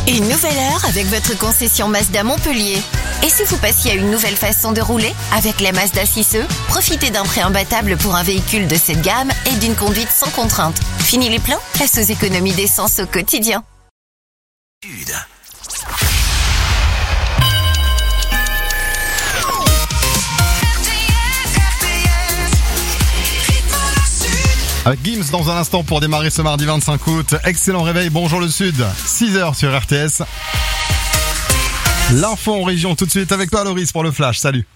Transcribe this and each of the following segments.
Une nouvelle heure avec votre concession Mazda Montpellier. Et si vous passiez à une nouvelle façon de rouler? Avec la Mazda 6e, profitez d'un prêt imbattable pour un véhicule de cette gamme et d'une conduite sans contrainte. Fini les pleins, place aux économies d'essence au quotidien. Avec Gims dans un instant pour démarrer ce mardi 25 août. Excellent réveil, bonjour le Sud. 6h sur RTS. L'info en région tout de suite avec toi Loris pour le Flash, salut.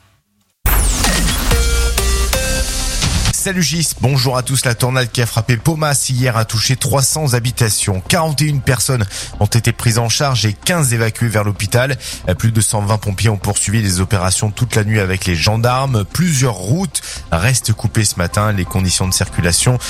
Salut Gis, bonjour à tous. La tornade qui a frappé Paumas hier a touché 300 habitations. 41 personnes ont été prises en charge et 15 évacuées vers l'hôpital. Plus de 120 pompiers ont poursuivi les opérations toute la nuit avec les gendarmes. Plusieurs routes restent coupées ce matin. Les conditions de circulation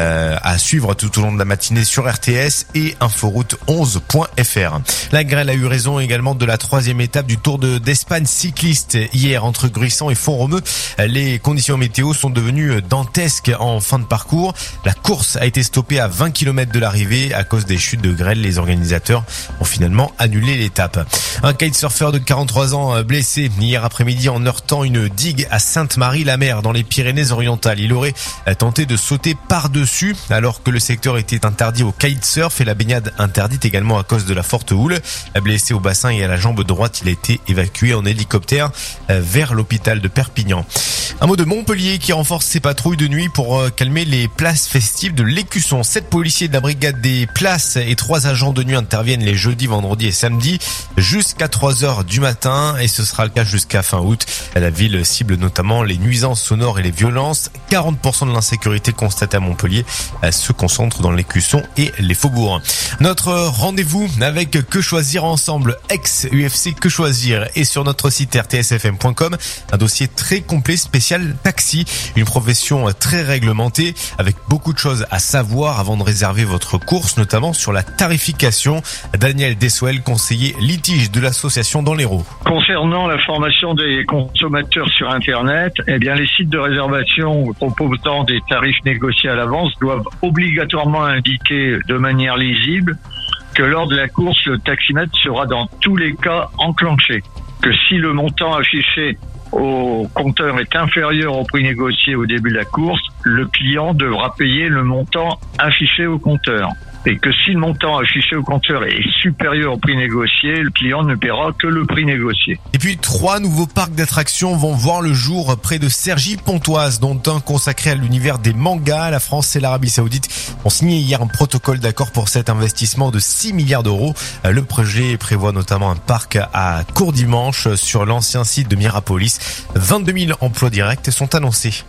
à suivre tout au long de la matinée sur RTS et inforoute11.fr. La grêle a eu raison également de la 3e étape du Tour d'Espagne cycliste hier entre Gruissant et Font-Romeu. Les conditions météo sont devenues dantesques en fin de parcours. La course a été stoppée à 20 km de l'arrivée à cause des chutes de grêle. Les organisateurs ont finalement annulé l'étape. Un kitesurfer de 43 ans blessé hier après-midi en heurtant une digue à Sainte-Marie-la-Mer dans les Pyrénées-Orientales. Il aurait tenté de sauter par-dessus alors que le secteur était interdit au kitesurf et la baignade interdite également à cause de la forte houle. Blessé au bassin et à la jambe droite, il a été évacué en hélicoptère vers l'hôpital de Perpignan. Un mot de Montpellier qui renforce ses patrouilles de nuit pour calmer les places festives de l'Écusson. 7 policiers de la brigade des places et 3 agents de nuit interviennent les jeudis, vendredis et samedis jusqu'à 3h du matin et ce sera le cas jusqu'à fin août. La ville cible notamment les nuisances sonores et les violences. 40% de l'insécurité constatée à Montpellier se concentre dans l'Écusson et les faubourgs. Notre rendez-vous avec Que Choisir Ensemble, ex-UFC Que Choisir, est sur notre site rtsfm.com. Un dossier très complet spécial taxi, une profession très réglementée avec beaucoup de choses à savoir avant de réserver votre course, notamment sur la tarification. Daniel Dessoel, conseiller litige de l'association Dans l'Hérault. Concernant la formation des consommateurs sur Internet, les sites de réservation proposant des tarifs négociés à l'avance doivent obligatoirement indiquer de manière lisible que lors de la course, le taximètre sera dans tous les cas enclenché. Que si le montant affiché au compteur est inférieur au prix négocié au début de la course, le client devra payer le montant affiché au compteur. Et que si le montant affiché au compteur est supérieur au prix négocié, le client ne paiera que le prix négocié. Et puis 3 nouveaux parcs d'attractions vont voir le jour près de Cergy-Pontoise, dont un consacré à l'univers des mangas. La France et l'Arabie Saoudite ont signé hier un protocole d'accord pour cet investissement de 6 milliards d'euros. Le projet prévoit notamment un parc à Courdimanche sur l'ancien site de Mirapolis. 22 000 emplois directs sont annoncés.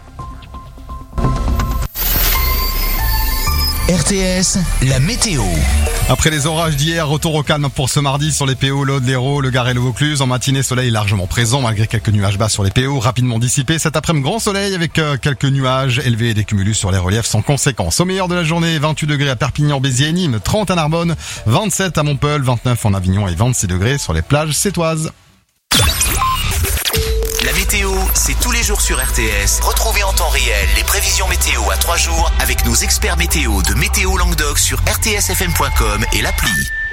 RTS, la météo. Après les orages d'hier, retour au calme pour ce mardi sur les PO, l'Aude, l'Hérault, le Gard et le Vaucluse. En matinée, soleil largement présent malgré quelques nuages bas sur les PO, rapidement dissipés. Cet après-midi, grand soleil avec quelques nuages élevés et des cumulus sur les reliefs sans conséquence. Au meilleur de la journée, 28 degrés à Perpignan, Béziers et Nîmes, 30 à Narbonne, 27 à Montpellier, 29 en Avignon et 26 degrés sur les plages sétoises. La météo, c'est tous les jours sur RTS. Retrouvez en temps réel les prévisions météo à 3 jours avec nos experts météo de Météo Languedoc sur rtsfm.com et l'appli.